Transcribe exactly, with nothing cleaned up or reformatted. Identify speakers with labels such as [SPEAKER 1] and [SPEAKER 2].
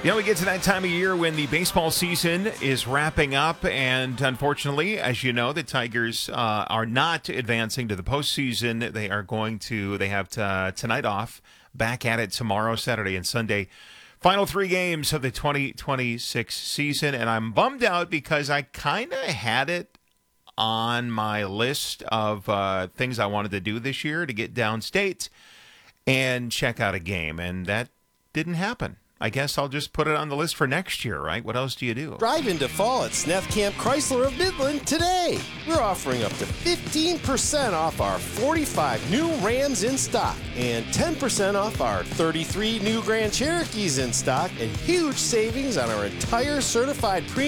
[SPEAKER 1] You know, we get to that time of year when the baseball season is wrapping up, and unfortunately, as you know, the Tigers uh, are not advancing to the postseason. They are going to, they have t- tonight off, back at it tomorrow, Saturday, and Sunday. Final three games of the twenty twenty-six season, and I'm bummed out because I kind of had it on my list of uh, things I wanted to do this year to get downstate and check out a game, and that didn't happen. I guess I'll just put it on the list for next year, right? What else do you do?
[SPEAKER 2] Drive into fall at Sneff Camp Chrysler of Midland today. We're offering up to fifteen percent off our forty-five new Rams in stock and ten percent off our thirty-three new Grand Cherokees in stock and huge savings on our entire certified premium